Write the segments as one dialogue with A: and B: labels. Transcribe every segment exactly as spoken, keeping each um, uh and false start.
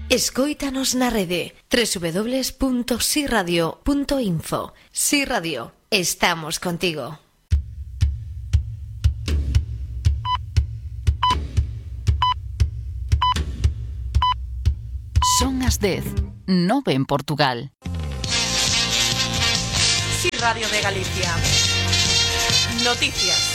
A: Escóitanos na rede doble u doble u doble u punto si radio punto info. Si Radio, estamos contigo.
B: Son as dez, nove en Portugal.
C: Si Radio de Galicia. Noticias.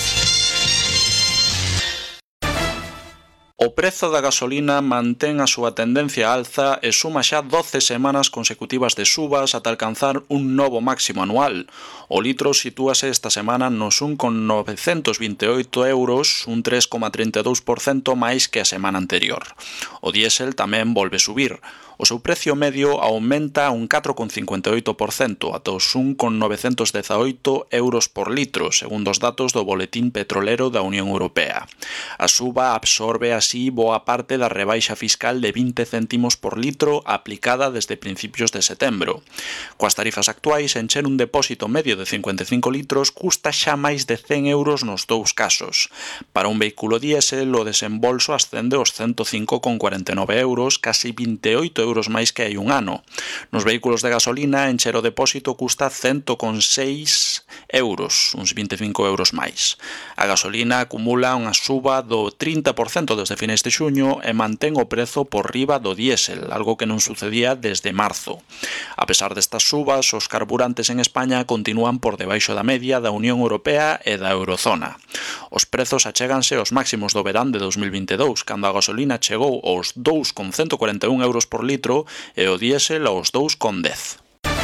D: O prezo da gasolina mantén a súa tendencia á alza e suma xa doce semanas consecutivas de subas ata alcanzar un novo máximo anual. O litro sitúase esta semana nos un con novecentos vinte e oito euros, un tres coma trinta e dous por cento máis que a semana anterior. O diésel tamén volve subir. O seu precio medio aumenta un catro coma cincuenta e oito por cento ata os un con novecentos dezaoito euros por litro, segundo os datos do Boletín Petrolero da Unión Europea. A suba absorbe así boa parte da rebaixa fiscal de vinte céntimos por litro aplicada desde principios de setembro. Coas tarifas actuais, encher un depósito medio de cincuenta e cinco litros custa xa máis de cen euros nos dous casos. Para un vehículo diésel, o desembolso ascende aos ciento cinco coma cuarenta e nove euros, casi vinte e oito euros máis que hai un ano. Nos vehículos de gasolina, encher o depósito custa cento seis euros, uns vinte e cinco euros máis. A gasolina acumula unha suba do trinta por cento desde finais de xuño e mantén o prezo por riba do diésel, algo que non sucedía desde marzo. A pesar destas subas, os carburantes en España continúan por debaixo da media da Unión Europea e da Eurozona. Os prezos achéganse aos máximos do verán de dos mil vinte e dous, cando a gasolina chegou aos dous coma ciento cuarenta e un euros por litro e o diésel aos dous coma dez.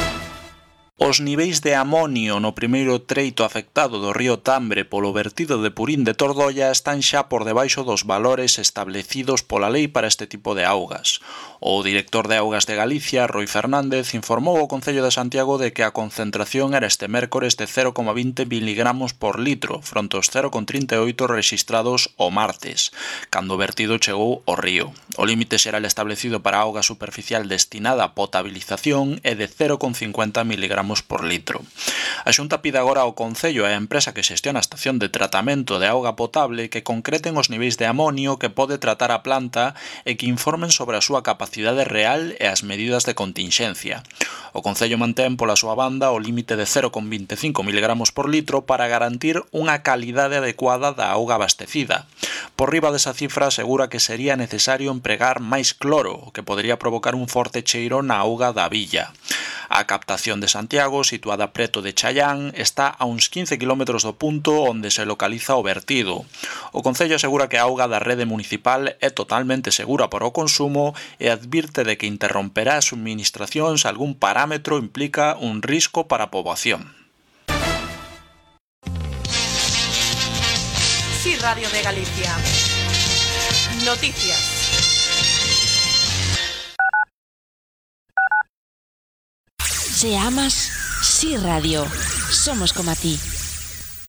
D: Os niveis de amonio no primeiro treito afectado do río Tambre polo vertido de purín de Tordolla están xa por debaixo dos valores establecidos pola lei para este tipo de augas. O director de Augas de Galicia, Roi Fernández, informou ao Concello de Santiago de que a concentración era este mércores de cero coma vinte miligramos por litro, fronte aos cero coma trinta e oito rexistrados o martes, cando o vertido chegou ao río. O límite xeral establecido para a auga superficial destinada a potabilización é de cero coma cincuenta miligramos por litro. A Xunta pide agora ao Concello e a empresa que xestiona a estación de tratamento de auga potable que concreten os niveis de amonio que pode tratar a planta e que informen sobre a súa capacidade real e as medidas de continxencia. O Concello mantén pola súa banda o límite de cero coma vinte e cinco miligramos por litro para garantir unha calidade adecuada da auga abastecida. Por riba desa cifra asegura que sería necesario empregar máis cloro, o que podería provocar un forte cheiro na auga da villa. A captación de Santiago, situada preto de Chaián, está a uns quince kilómetros do punto onde se localiza o vertido. O Concello asegura que a auga da rede municipal é totalmente segura para o consumo e advirte de que interromperá a subministración se algún parámetro implica un risco para a poboación.
C: Si Radio de Galicia. Noticias.
A: Se amas, Si Radio. Somos como a ti.